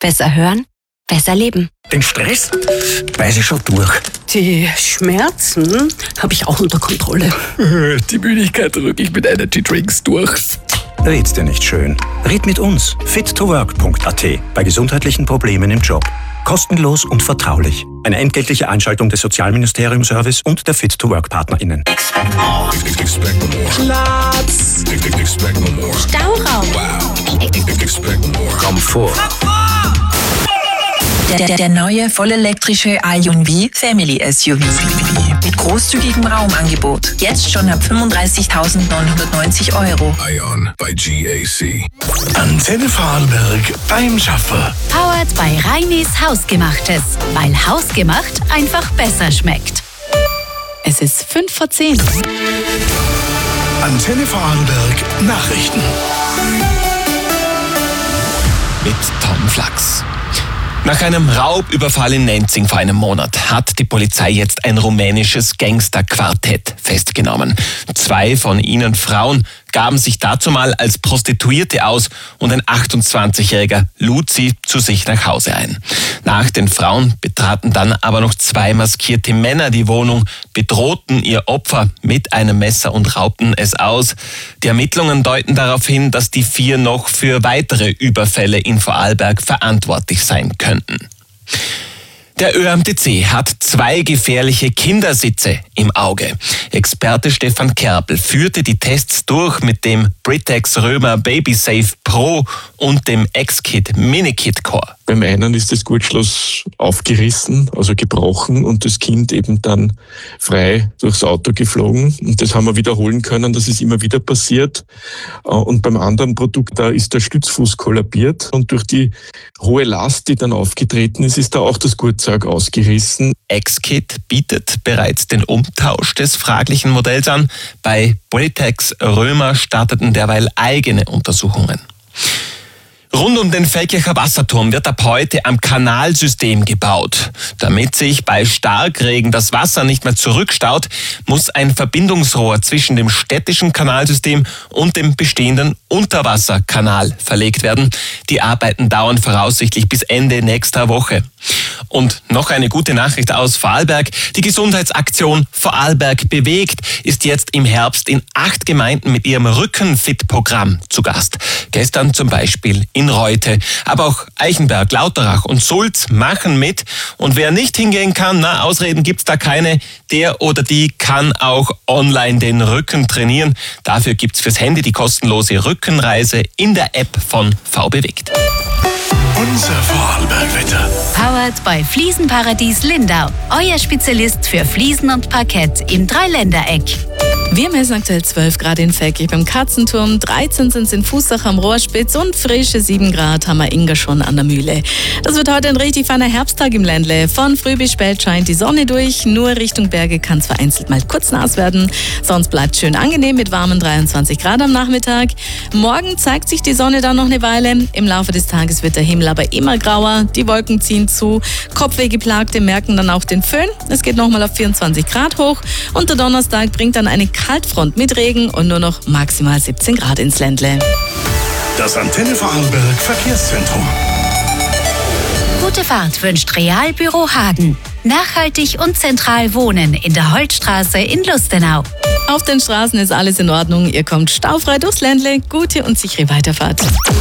Besser hören, besser leben. Den Stress beiß ich schon durch. Die Schmerzen habe ich auch unter Kontrolle. Die Müdigkeit drücke ich mit Energy-Drinks durch. Red's dir nicht schön. Red mit uns. fit2work.at. Bei gesundheitlichen Problemen im Job. Kostenlos und vertraulich. Eine entgeltliche Einschaltung des Sozialministerium-Service und der Fit2Work-PartnerInnen. Platz. Stauraum. Komfort. Der neue vollelektrische ION-V Family SUV. Mit großzügigem Raumangebot. Jetzt schon ab 35.990 €. ION bei GAC. Antenne Vorarlberg beim Schaffer. Powered bei Reinis Hausgemachtes. Weil hausgemacht einfach besser schmeckt. Es ist 5:10. Antenne Vorarlberg Nachrichten. Mit Tom Flachs. Nach einem Raubüberfall in Nenzing vor einem Monat hat die Polizei jetzt ein rumänisches Gangsterquartett festgenommen. 2 von ihnen Frauen gaben sich dazu mal als Prostituierte aus und ein 28-Jähriger lud sie zu sich nach Hause ein. Nach den Frauen betraten dann aber noch 2 maskierte Männer die Wohnung, bedrohten ihr Opfer mit einem Messer und raubten es aus. Die Ermittlungen deuten darauf hin, dass die 4 noch für weitere Überfälle in Vorarlberg verantwortlich sein könnten. Der ÖMTC hat 2 gefährliche Kindersitze im Auge. Experte Stefan Kerbel führte die Tests durch mit dem Britax Römer BabySafe Pro und dem X-Kit Mini-Kit Core. Beim einen ist das Gurtschloss aufgerissen, also gebrochen, und das Kind eben dann frei durchs Auto geflogen. Und das haben wir wiederholen können, das ist immer wieder passiert. Und beim anderen Produkt, da ist der Stützfuß kollabiert und durch die hohe Last, die dann aufgetreten ist, ist da auch das Gurtzeug ausgerissen. X-Kit bietet bereits den Umtausch des fraglichen Modells an. Bei Britax Römer starteten derweil eigene Untersuchungen. Rund um den Feldkircher Wasserturm wird ab heute am Kanalsystem gebaut. Damit sich bei Starkregen das Wasser nicht mehr zurückstaut, muss ein Verbindungsrohr zwischen dem städtischen Kanalsystem und dem bestehenden Unterwasserkanal verlegt werden. Die Arbeiten dauern voraussichtlich bis Ende nächster Woche. Und noch eine gute Nachricht aus Vorarlberg. Die Gesundheitsaktion Vorarlberg bewegt ist jetzt im Herbst in 8 Gemeinden mit ihrem Rückenfit-Programm zu Gast. Gestern zum Beispiel in Reute. Aber auch Eichenberg, Lauterach und Sulz machen mit. Und wer nicht hingehen kann, Ausreden gibt's da keine. Der oder die kann auch online den Rücken trainieren. Dafür gibt's fürs Handy die kostenlose Rückenreise in der App von VBewegt. Unser Vorarlberg-Wetter. Powered bei Fliesenparadies Lindau. Euer Spezialist für Fliesen und Parkett im Dreiländereck. Wir messen aktuell 12 Grad in Feldkirch beim Katzenturm, 13 sind es in Fußach am Rohrspitz und frische 7 Grad haben wir Inga schon an der Mühle. Das wird heute ein richtig feiner Herbsttag im Ländle. Von früh bis spät scheint die Sonne durch, nur Richtung Berge kann es vereinzelt mal kurz nass werden. Sonst bleibt schön angenehm mit warmen 23 Grad am Nachmittag. Morgen zeigt sich die Sonne dann noch eine Weile. Im Laufe des Tages wird der Himmel aber immer grauer, die Wolken ziehen zu. Kopfwehgeplagte merken dann auch den Föhn. Es geht nochmal auf 24 Grad hoch und der Donnerstag bringt dann eine Kaltfront mit Regen und nur noch maximal 17 Grad ins Ländle. Das Antenne Vorarlberg Verkehrszentrum. Gute Fahrt wünscht Realbüro Hagen. Nachhaltig und zentral wohnen in der Holtstraße in Lustenau. Auf den Straßen ist alles in Ordnung. Ihr kommt staufrei durchs Ländle. Gute und sichere Weiterfahrt.